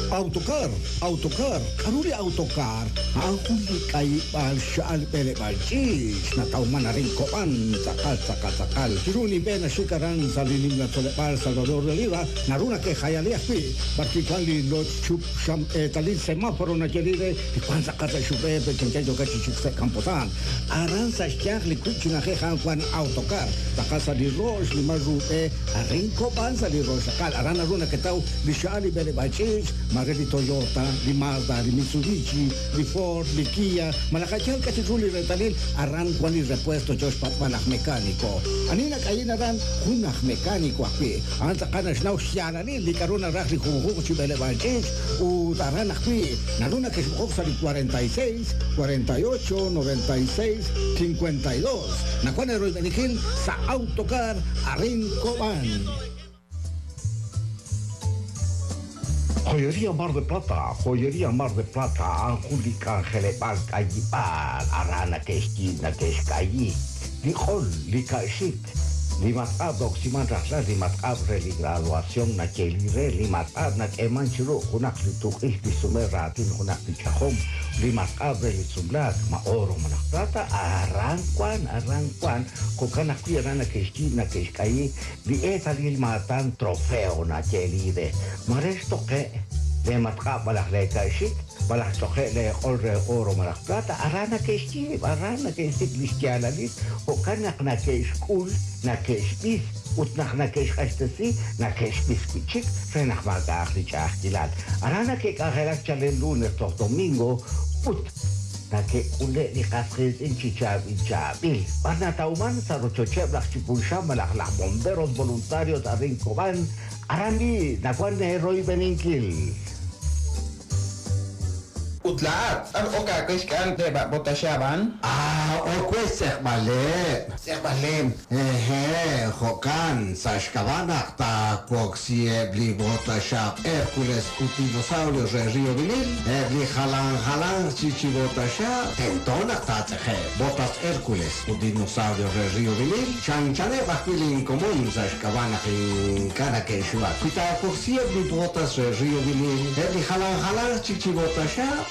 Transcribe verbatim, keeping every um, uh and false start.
Autocar, autocar, karuri autocar, ang huli kay Balsyal Pele Balchis, na tauman na rin ko an, sakal, sakal, sakal. Kiruni pe na sikaran sa linim na Solepal Salvador de Oliva, naruna ke hayaliak pi, partikwali lo chup sham talin semaforo na kerire, ikwan sa kata shupe pe chenchayo ka chichuk sa kampotan. Aran sa syak likut chinahe kwan autocar, sakal sa di rosh lima rupe, arin ko pan sa di rosh sakal. Aran naruna ke tau Balsyal Pele Balchis, mare di Toyota, di Mazda, di Mitsubishi, di Ford, di Kia, malakachal kasi suli retalil, aran kwan ni repuesto Diyos patmanak mekaniko. Anina kayo na ran, kunak mekaniko akpi. Ang takanas na usyana ni, di karoon na rakli kumuhuk si Bele Balchis, u taran akpi. Naruna kismukok sa di forty-six, forty-eight, ninety-six, fifty-two. Nakwan na rin benikil sa autocar, arin koban. Joyería Mar de Plata, Joyería Mar de Plata, Angélica Angelepal, Cayipal, Arana Kestina, Kescayi, Lijol, Licaishik, Limatab, Oximan Rasla, Limatab, Religraduación, Nakelire, Limatab, Nakemanchiro, Hunak Litukis, Lisumeratin, Hunak Lichahom, Limatab, Lisumlat, Maoro, Manakplata, Arranquan, Arranquan, Cocanaqui, Arana Kestina, Kescayi, Lieta Lilmatan, Trofeo, Nakelire, Maresto que le matka balak le kaishik balak toke le olre oro malak plata arana keishki arana keishik liskiala lit o kanak na keish kul na keish bis ut nak na keish kastasi na keish biskichik fenak malka akhli chahtilal arana ke kagelak chalen lunes to domingo ut na ke ule ni kasres en chichabil chabil barna tauman sa rochoche blak chipulsha malak la bomberos voluntarios a Rincoban Arandi, nakuan na Roy Beninkil. Utlaat, ang oka kiskan teba botasyaban? Ah, okwe sek bale. Sek balim. Ehe, hokan sa shkabanak ta koksie bli botasyap Hercules utinosaurios re Rio Vinil. Ebli halang halang chichi botasyap. Tentonak ta tsehe. Botas Hercules utinosaurios re Rio Vinil. Chan chane bakwiling komun sa shkabanak in kana ke shuat. Kita koksie bli botas re Rio Vinil. Ebli halang halang chichi botasyap.